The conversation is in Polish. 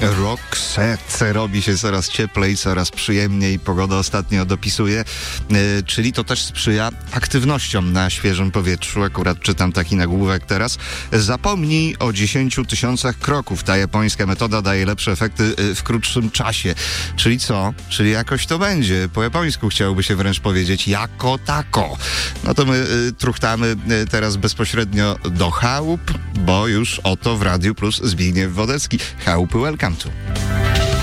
Roxette. Robi się coraz cieplej, coraz przyjemniej. Pogoda ostatnio dopisuje, czyli to też sprzyja aktywnościom na świeżym powietrzu. Akurat czytam taki nagłówek teraz. Zapomnij o 10 000 kroków. Ta japońska metoda daje lepsze efekty w krótszym czasie. Czyli co? Czyli jakoś to będzie. Po japońsku chciałoby się wręcz powiedzieć jako tako. No to my truchtamy teraz bezpośrednio do chałup, bo już oto w Radiu Plus Zbigniew Wodecki. Chałupy, welcome to.